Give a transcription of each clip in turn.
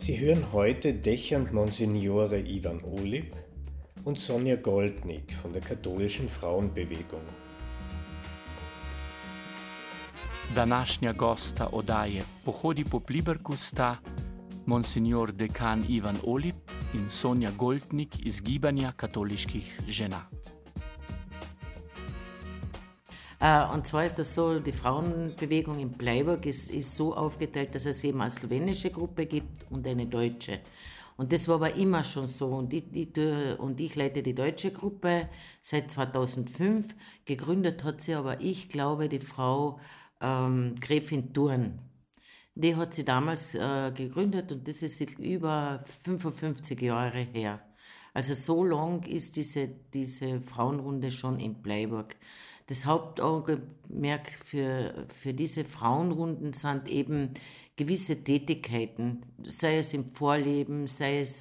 Sie hören heute Dechant Monsignore Ivan Olip und Sonja Goldnick von der katholischen Frauenbewegung. Današnja gosta oddaje Pohodi po Pliberku sta monsignor dekan Ivan Olip in Sonja Goldnick iz Gibanja katoliških žena. Und zwar ist das so, die Frauenbewegung in Bleiburg ist so aufgeteilt, dass es eben eine slowenische Gruppe gibt und eine deutsche. Und das war aber immer schon so. Und ich leite die deutsche Gruppe seit 2005. Gegründet hat sie aber, ich glaube, die Frau Gräfin Thurn. Die hat sie damals gegründet und das ist über 55 Jahre her. Also so lang ist diese Frauenrunde schon in Bleiburg. Das Hauptaugenmerk für diese Frauenrunden sind eben gewisse Tätigkeiten, sei es im Vorleben, sei es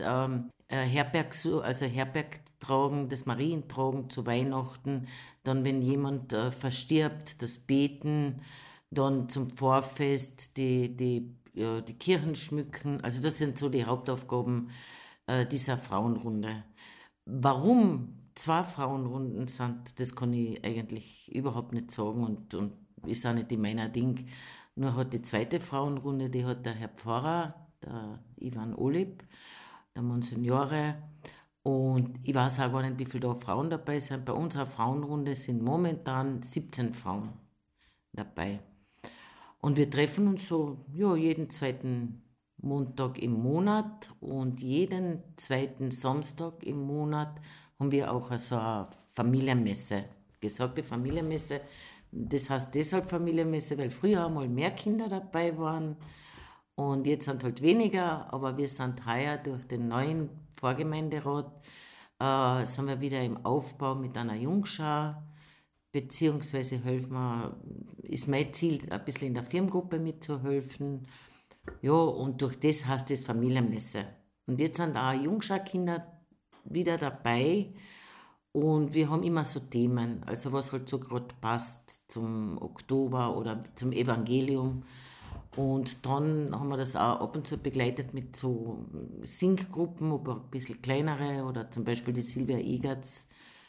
Herbergtragen, das Marientragen zu Weihnachten, dann wenn jemand verstirbt, das Beten, dann zum Vorfest die Kirchen schmücken. Also das sind so die Hauptaufgaben dieser Frauenrunde. Warum 2 Frauenrunden sind, das kann ich eigentlich überhaupt nicht sagen und ist auch nicht in meiner Ding. Nur hat die zweite Frauenrunde, die hat der Herr Pfarrer, der Ivan Olip, der Monsignore, und ich weiß auch gar nicht, wie viele da Frauen dabei sind. Bei unserer Frauenrunde sind momentan 17 Frauen dabei. Und wir treffen uns so jeden zweiten Montag im Monat und jeden zweiten Samstag im Monat haben wir auch so eine Familienmesse, gesagte Familienmesse. Das heißt deshalb Familienmesse, weil früher einmal mehr Kinder dabei waren und jetzt sind halt weniger, aber wir sind heuer durch den neuen Pfarrgemeinderat sind wir wieder im Aufbau mit einer Jungschar, beziehungsweise ist mein Ziel, ein bisschen in der Firmengruppe mitzuhelfen. Ja, und durch das heißt es Familienmesse. Und jetzt sind auch Jungscharkinder wieder dabei und wir haben immer so Themen, also was halt so gerade passt zum Oktober oder zum Evangelium. Und dann haben wir das auch ab und zu begleitet mit so Singgruppen, aber ein bisschen kleinere, oder zum Beispiel die Silvia Egertz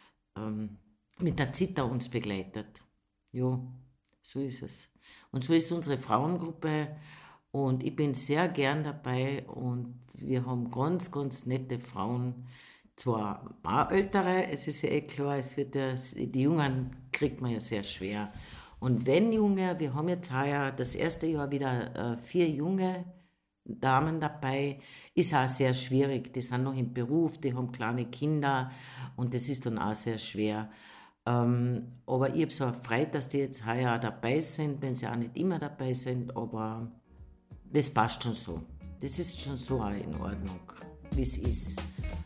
mit der Zither uns begleitet. Ja, so ist es. Und so ist unsere Frauengruppe. Und ich bin sehr gern dabei und wir haben ganz, ganz nette Frauen. Zwar auch ältere, es ist ja eh klar, die Jungen kriegt man ja sehr schwer. Und wenn Junge, wir haben jetzt heuer das erste Jahr wieder 4 junge Damen dabei, ist auch sehr schwierig. Die sind noch im Beruf, die haben kleine Kinder und das ist dann auch sehr schwer. Aber ich habe so Freude, dass die jetzt heuer dabei sind, wenn sie auch nicht immer dabei sind, aber das passt schon so. Das ist schon so auch in Ordnung, wie es ist.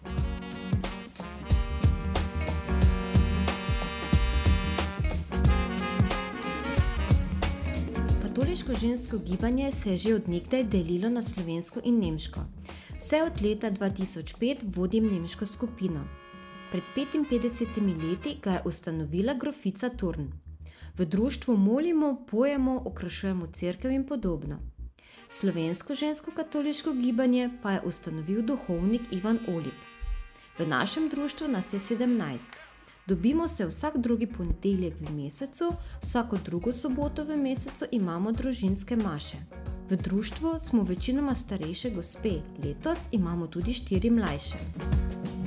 Katoliško žensko gibanje se je že od nekdaj delilo na slovensko in nemško. Vse od leta 2005 vodim nemško skupino. Pred 55 leti ga je ustanovila grofica Thurn. V društvu molimo, pojemo, okrašujemo cerkev in podobno. Slovensko žensko katoliško gibanje pa je ustanovil duhovnik Ivan Olip. V našem društvu nas je 17. Dobimo se vsak drugi ponedeljek v mesecu, vsako drugo soboto v mesecu imamo družinske maše. V društvu smo večinoma starejše gospe, letos imamo tudi 4 mlajše.